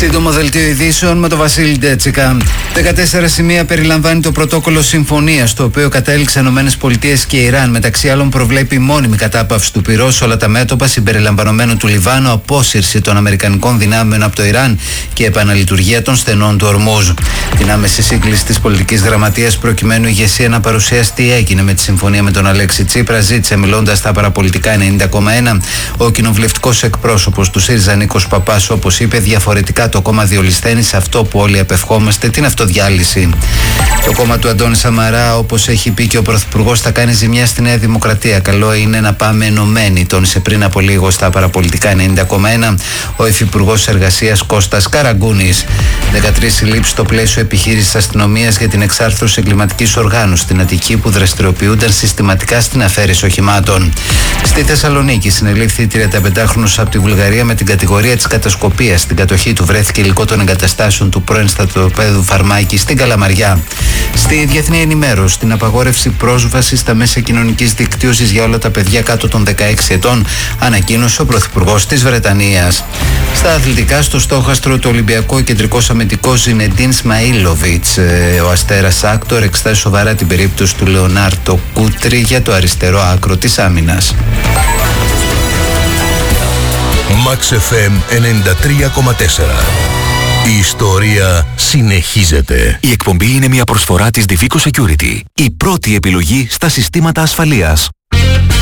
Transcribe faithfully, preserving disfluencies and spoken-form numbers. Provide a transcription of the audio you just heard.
Σύντομο δελτίο ειδήσεων με τον Βασίλη Ντέτσικα. δεκατέσσερα σημεία περιλαμβάνει το πρωτόκολλο συμφωνίας, το οποίο κατέληξαν ΗΠΑ και Ιράν. Μεταξύ άλλων, προβλέπει μόνιμη κατάπαυση του πυρός σε όλα τα μέτωπα, συμπεριλαμβανομένου του Λιβάνου, απόσυρση των Αμερικανικών δυνάμεων από το Ιράν και επαναλειτουργία των στενών του Ορμούζ. Την άμεση σύγκληση της πολιτικής γραμματείας, προκειμένου η ηγεσία να παρουσιάσει τι έγινε με τη συμφωνία με τον Αλέξη Τσίπρα, ζήτησε, μιλώντας στα παραπολιτικά ενενήντα κόμμα ένα, ο κοινοβουλευτικός εκπρόσωπος του ΣΥΡΙΖΑ Νίκος Παπάς. Όπως είπε, διαφορετικά το κόμμα διολυσθένει σε αυτό που όλοι απευχόμαστε, την αυτοδιάλυση. Το κόμμα του Αντώνη Σαμαρά, όπως έχει πει και ο Πρωθυπουργός, θα κάνει ζημιά στη Νέα Δημοκρατία. Καλό είναι να πάμε ενωμένοι, τόνισε πριν από λίγο στα παραπολιτικά ενενήντα κόμμα ένα ο Υφυπουργός Εργασίας Κώστας Καραγκούνης. δεκατρείς συλλήψεις στο πλαίσιο επιχείρησης αστυνομίας για την εξάρθρωση εγκληματικής οργάνωσης στην Αττική, που δραστηριοποιούνταν συστηματικά στην αφαίρεση οχημάτων. Στη Θεσσαλονίκη συνελήφθη τριανταπεντάχρονος από τη Βουλγαρία με την κατηγορία της κατασκοπίας. Στην κατοχή του βρέθηκε υλικό των εγκαταστάσεων του πρώην στρατοπέδου Φαρμάκη στην Καλαμαριά. Στη διεθνή ενημέρωση, την απαγόρευση πρόσβασης στα μέσα κοινωνικής δικτύωσης για όλα τα παιδιά κάτω των δεκαέξι ετών, ανακοίνωσε ο Πρωθυπουργός της Βρετανίας. Στα αθλητικά, στο στόχαστρο του Ολυμπιακού, ο κεντρικός αμυντικός Ζινεντίν Σμαΐλοβιτς, ο Αστέρας Άκτορ, εξετάζει σοβαρά την περίπτωση του Λεωνάρτο Κούτρι για το αριστερό άκρο της άμυνας. Max εφ εμ ενενήντα τρία κόμμα τέσσερα. Η ιστορία συνεχίζεται. Η εκπομπή είναι μια προσφορά της Divico Security, η πρώτη επιλογή στα συστήματα ασφαλείας.